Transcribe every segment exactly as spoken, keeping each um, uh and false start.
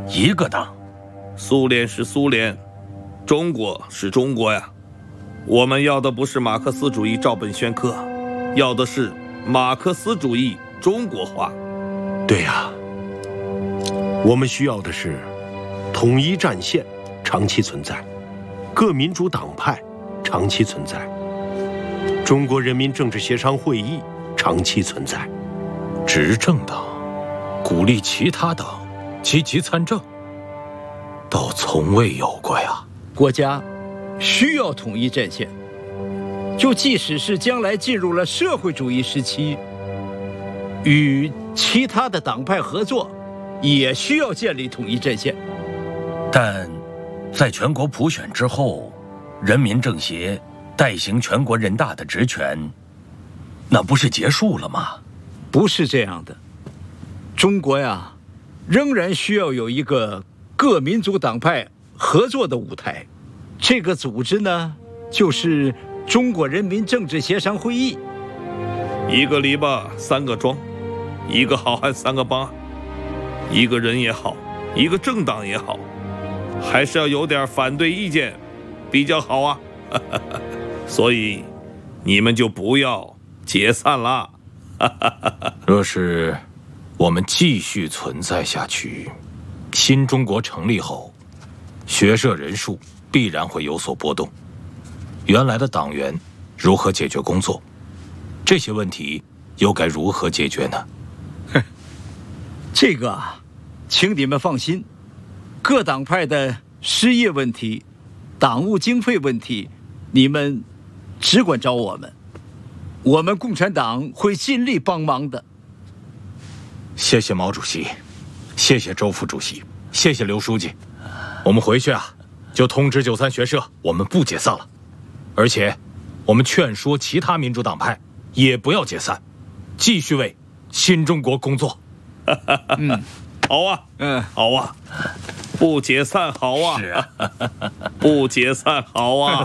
一个党。 苏联是苏联，中国是中国呀。我们要的不是马克思主义照本宣科，要的是马克思主义中国化。 对呀，我们需要的是统一战线长期存在，各民主党派长期存在，中国人民政治协商会议长期存在。 执政党鼓励其他党积极参政，倒从未有过呀。 国家需要统一战线，就即使是将来进入了社会主义时期，与其他的党派合作，也需要建立统一战线。 但在全国普选之后，人民政协代行全国人大的职权，那不是结束了吗？ 不是这样的，中国呀，仍然需要有一个各民族党派合作的舞台。这个组织呢，就是中国人民政治协商会议。 一个篱笆三个桩，一个好汉三个帮，一个人也好，一个政党也好，还是要有点反对意见比较好啊。所以你们就不要解散了。 若是我们继续存在下去，新中国成立后，学社人数必然会有所波动。原来的党员如何解决工作？这些问题又该如何解决呢？ 这个啊，请你们放心，各党派的失业问题、党务经费问题，你们只管找我们，我们共产党会尽力帮忙的。 谢谢毛主席，谢谢周副主席，谢谢刘书记。我们回去啊，就通知九三学社，我们不解散了，而且我们劝说其他民主党派也不要解散，继续为新中国工作。 嗯，好啊，嗯，好啊，不解散好啊， 是啊， 不解散好啊。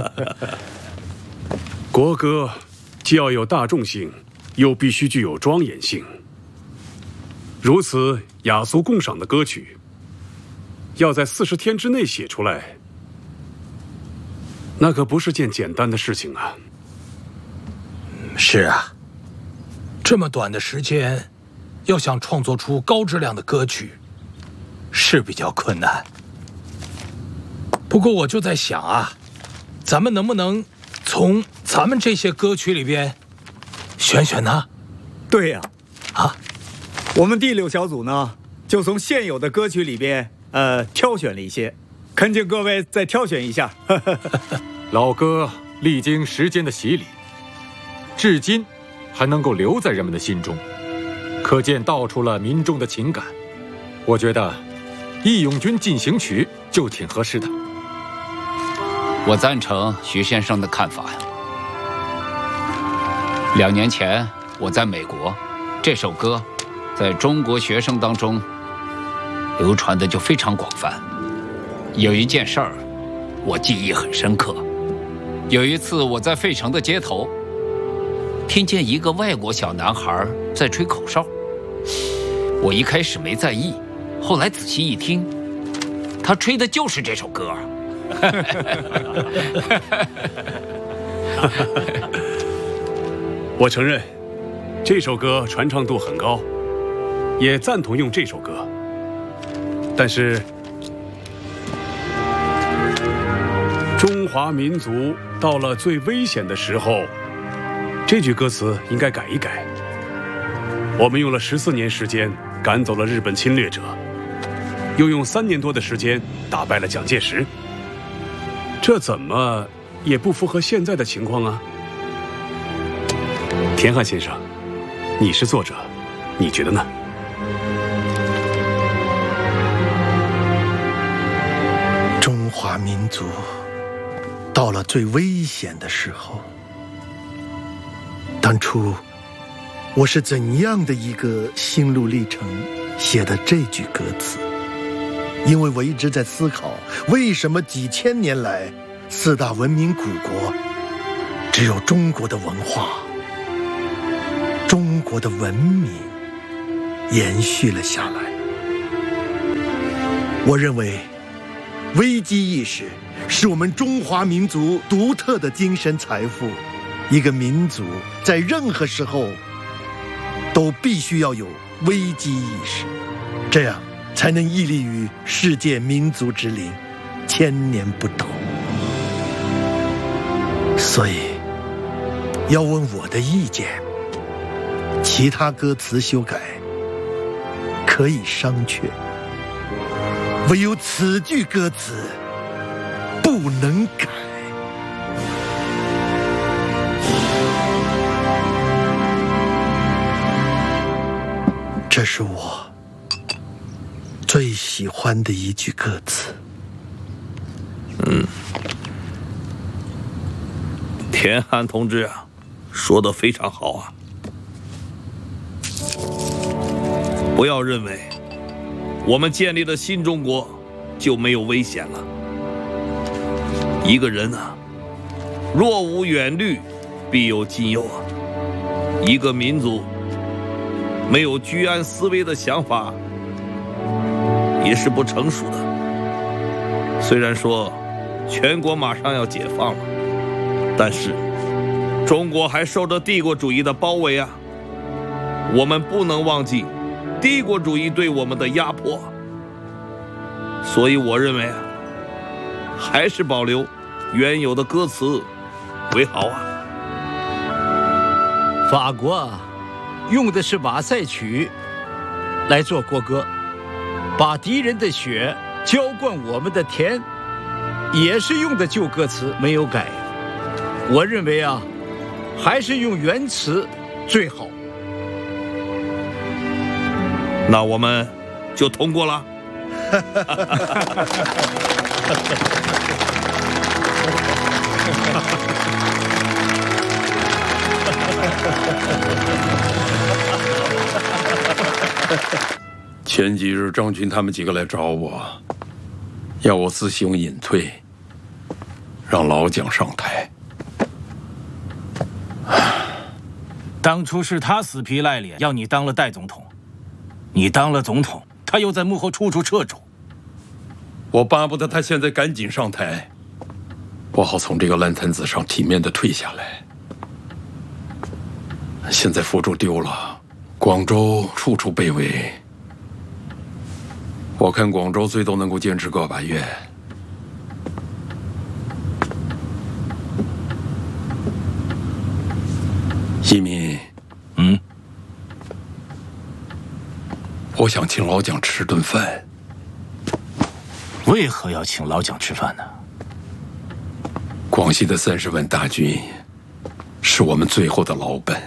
国歌既要有大众性，又必须具有庄严性。如此雅俗共赏的歌曲，要在四十天之内写出来，那可不是件简单的事情啊。 是啊，这么短的时间，要想创作出高质量的歌曲，是比较困难。不过我就在想啊，咱们能不能从咱们这些歌曲里边选选呢？ 对呀， 啊， 我们第六小组呢，就从现有的歌曲里边，呃，挑选了一些，恳请各位再挑选一下。 老歌历经时间的洗礼，至今还能够留在人们的心中，可见道出了民众的情感。我觉得《义勇军进行曲》就挺合适的。 我赞成徐先生的看法呀。两年前我在美国，这首歌在中国学生当中流传的就非常广泛。有一件事儿我记忆很深刻，有一次我在费城的街头听见一个外国小男孩在吹口哨，我一开始没在意，后来仔细一听，他吹的就是这首歌。 我承认，这首歌传唱度很高，也赞同用这首歌。但是，中华民族到了最危险的时候，这句歌词应该改一改。我们用了十四年时间赶走了日本侵略者，又用三年多的时间打败了蒋介石，这怎么也不符合现在的情况啊！田汉先生，你是作者，你觉得呢？ 中华民族到了最危险的时候，当初我是怎样的一个心路历程写的这句歌词？因为我一直在思考，为什么几千年来四大文明古国只有中国的文化、中国的文明延续了下来。 我认为，危机意识是我们中华民族独特的精神财富。一个民族在任何时候都必须要有危机意识，这样才能屹立于世界民族之林，千年不倒。所以，要问我的意见，其他歌词修改可以商榷，唯有此句歌词不能改。这是我最喜欢的一句歌词。 嗯，田汉同志啊，说得非常好啊！不要认为我们建立了新中国就没有危险了。一个人啊，若无远虑，必有近忧啊。一个民族没有居安思危的想法，也是不成熟的。虽然说全国马上要解放了，但是中国还受着帝国主义的包围啊！我们不能忘记帝国主义对我们的压迫。所以我认为啊，还是保留原有的歌词为好啊。 法国啊，用的是马赛曲来做国歌，把敌人的血浇灌我们的田，也是用的旧歌词，没有改。我认为啊，还是用原词最好。 那我们就通过了。 前几日张军他们几个来找我，要我自行隐退，让老蒋上台。 当初是他死皮赖脸要你当了代总统，你当了总统，他又在幕后处处掣肘。 我巴不得他现在赶紧上台，我好从这个烂摊子上体面的退下来。现在福州丢了，广州处处被围，我看广州最多能够坚持个把月。一民， 嗯， 我想请老蒋吃顿饭。 为何要请老蒋吃饭呢？ 广西的三十万大军是我们最后的老本。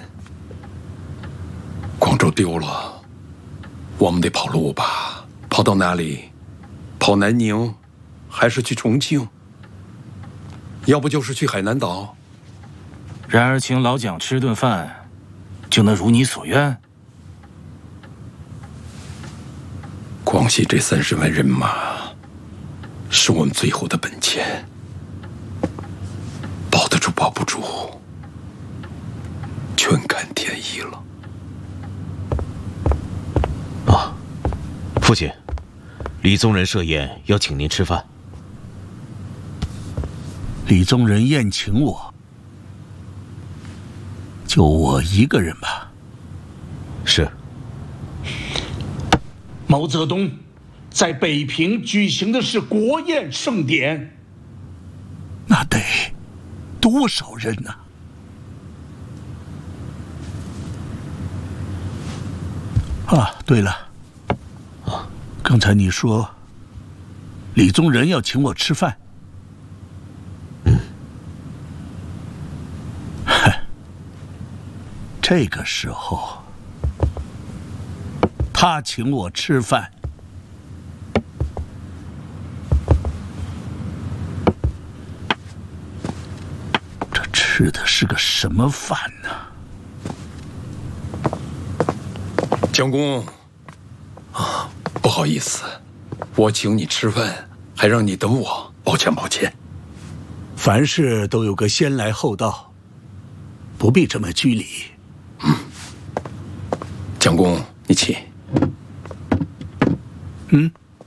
广州丢了，我们得跑路吧？跑到哪里？跑南宁，还是去重庆？要不就是去海南岛？ 然而，请老蒋吃顿饭，就能如你所愿？ 广西这三十万人马，是我们最后的本钱，保得住保不住，全看天意了。 啊，父亲，李宗仁设宴要请您吃饭。 李宗仁宴请我，就我一个人吧。 是。 毛泽东在北平举行的是国宴盛典， 那得多少人呢？啊，对了，啊，刚才你说李宗仁要请我吃饭， 嗯， 这个时候他请我吃饭，这吃的是个什么饭呢？ 蒋公，啊，不好意思，我请你吃饭，还让你等我，抱歉抱歉。 凡事都有个先来后到，不必这么拘礼。 嗯，蒋公，你请。 嗯。